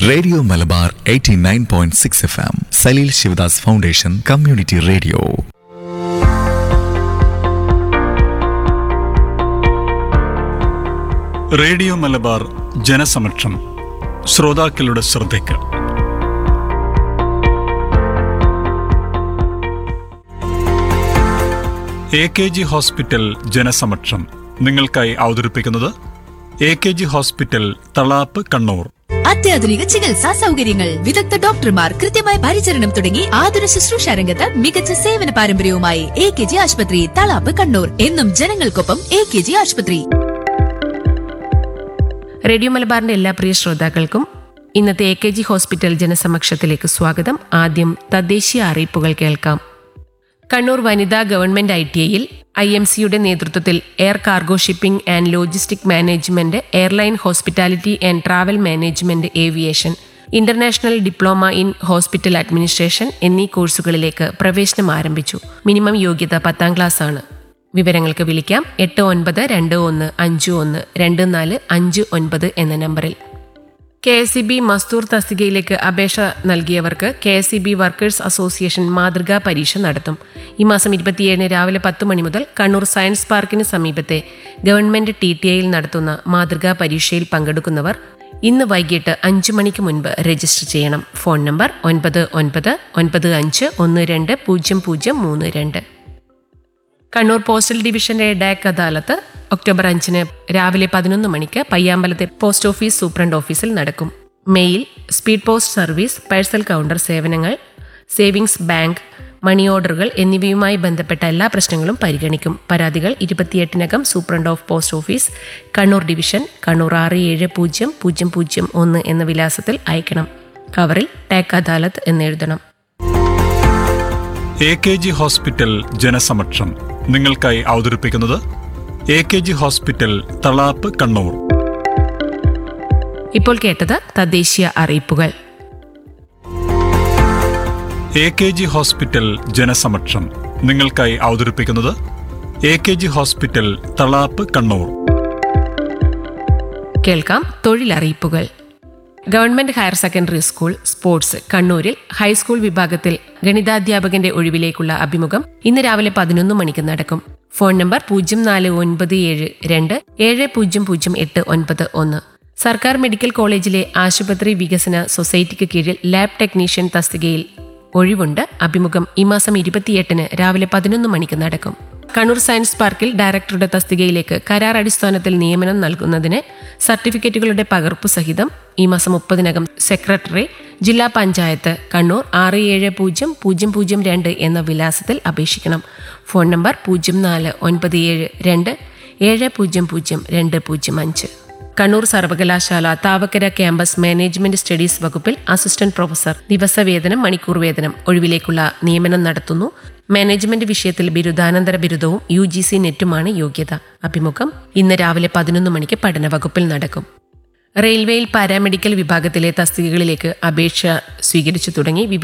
Radio Malabar 89.6 FM Saleel Sivadas foundation community radio. Radio Malabar ജനസമക്ഷം. ശ്രോതാക്കളുടെ ശ്രദ്ധയ്ക്ക് AKG hospital ജനസമക്ഷം നിങ്ങൾക്കായി അവതരിപ്പിക്കുന്നത് AKG ഹോസ്പിറ്റൽ തളാപ്പ്, കണ്ണൂർ. അത്യാധുനിക ചികിത്സാ സൗകര്യങ്ങൾ, വിദഗ്ധ ഡോക്ടർമാർ, കൃത്യമായ പരിചരണം തുടങ്ങി ആതുര ശുശ്രൂഷ രംഗത്ത് മികച്ച സേവന പാരമ്പര്യവുമായി AKG ആശുപത്രി, തളാപ്പ്, കണ്ണൂർ. എന്നും ജനങ്ങൾക്കൊപ്പം AKG ആശുപത്രി. റേഡിയോ മലബാറിന്റെ എല്ലാ പ്രിയ ശ്രോതാക്കൾക്കും ഇന്നത്തെ AKG ഹോസ്പിറ്റൽ ജനസമക്ഷത്തിലേക്ക് സ്വാഗതം. ആദ്യം തദ്ദേശീയ അറിയിപ്പുകൾ കേൾക്കാം. കണ്ണൂർ വനിതാ ഗവൺമെന്റ് ITIയിൽ IMCയുടെ നേതൃത്വത്തിൽ air cargo shipping and logistic management, airline hospitality and travel management, aviation, international diploma in hospital administration എന്നീ കോഴ്സുകളിലേക്ക് പ്രവേശനം ആരംഭിച്ചു. മിനിമം യോഗ്യത 10ാം ക്ലാസ് ആണ്. വിവരങ്ങൾക്ക് വിളിക്കാം 8921512459 എന്ന നമ്പറിൽ. KSEB മസ്ദൂർ തസ്തികയിലേക്ക് അപേക്ഷ നൽകിയവർക്ക് KSEB വർക്കേഴ്സ് അസോസിയേഷൻ മാതൃകാ പരീക്ഷ നടത്തും. ഈ മാസം 27 രാവിലെ 10 മണി മുതൽ കണ്ണൂർ സയൻസ് പാർക്കിന് സമീപത്തെ ഗവൺമെന്റ് TTIയിൽ നടത്തുന്ന മാതൃകാ പരീക്ഷയിൽ പങ്കെടുക്കുന്നവർ ഇന്ന് വൈകിട്ട് 5 മണിക്ക് മുൻപ് രജിസ്റ്റർ ചെയ്യണം. Phone number 9995120032. കണ്ണൂർ പോസ്റ്റൽ ഡിവിഷന്റെ ഡാക് അദാലത്ത് ഒക്ടോബർ 5 രാവിലെ 11 മണിക്ക് പയ്യാമ്പലത്തെ പോസ്റ്റ് ഓഫീസ് സൂപ്രണ്ട് ഓഫീസിൽ നടക്കും. Mail, speed post service, parcel counter സേവനങ്ങൾ, സേവിങ്സ് ബാങ്ക്, മണി ഓർഡറുകൾ എന്നിവയുമായി ബന്ധപ്പെട്ട എല്ലാ പ്രശ്നങ്ങളും പരിഗണിക്കും. പരാതികൾ 28-നകം superintendent of post office, Kannur division, Kannur 670001 എന്ന വിലാസത്തിൽ അയക്കണം. കവറിൽ ഡാക് അദാലത്ത് എന്നെഴുതണം. AKG ഹോസ്പിറ്റൽ ജനസമക്ഷം നിങ്ങൾക്കായി അവതരിപ്പിക്കുന്നത് AKG ഹോസ്പിറ്റൽ തളാപ്പ്, കണ്ണൂർ. ഇപ്പോൾ കേട്ടത് തദ്ദേശീയ അറിയിപ്പുകൾ. AKG ഹോസ്പിറ്റൽ ജനസമക്ഷം നിങ്ങൾക്കായി അവതരിപ്പിക്കുന്നത് AKG ഹോസ്പിറ്റൽ തളാപ്പ്, കണ്ണൂർ. കേൾക്കാം തൊഴിലറിയിപ്പുകൾ. Government higher secondary school sports കണ്ണൂരിൽ ഹൈസ്കൂൾ വിഭാഗത്തിൽ ഗണിതാധ്യാപകന്റെ ഒഴിവിലേക്കുള്ള അഭിമുഖം ഇന്ന് രാവിലെ 11 മണിക്ക് നടക്കും. Phone number 049727000891. സർക്കാർ മെഡിക്കൽ കോളേജിലെ ആശുപത്രി വികസന സൊസൈറ്റിക്ക് കീഴിൽ ലാബ് ടെക്നീഷ്യൻ തസ്തികയിൽ ഒഴിവുണ്ട്. അഭിമുഖം ഈ മാസം 28 രാവിലെ 11 മണിക്ക് നടക്കും. കണ്ണൂർ സയൻസ് പാർക്കിൽ ഡയറക്ടറുടെ തസ്തികയിലേക്ക് കരാർ അടിസ്ഥാനത്തിൽ നിയമനം നൽകുന്നതിന് സർട്ടിഫിക്കറ്റുകളുടെ പകർപ്പു സഹിതം ഈ മാസം 30-നകം സെക്രട്ടറി, ജില്ലാ പഞ്ചായത്ത്, കണ്ണൂർ 600002 എന്ന വിലാസത്തിൽ അപേക്ഷിക്കണം. Phone number 049727000205. കണ്ണൂർ സർവകലാശാല താവക്കര ക്യാമ്പസ് മാനേജ്മെന്റ് സ്റ്റഡീസ് വകുപ്പിൽ അസിസ്റ്റന്റ് പ്രൊഫസർ, ദിവസവേതനം, മണിക്കൂർ വേതനം ഒഴിവിലേക്കുള്ള നിയമനം നടത്തുന്നു. മാനേജ്മെന്റ് വിഷയത്തിൽ ബിരുദാനന്തര ബിരുദവും UGC നെറ്റുമാണ് യോഗ്യത. അഭിമുഖം ഇന്ന് രാവിലെ 11 മണിക്ക് പഠന വകുപ്പിൽ നടക്കും. റെയിൽവേയിൽ പാരാമെഡിക്കൽ വിഭാഗത്തിലെ തസ്തികകളിലേക്ക് അപേക്ഷ സ്വീകരിച്ചു തുടങ്ങി.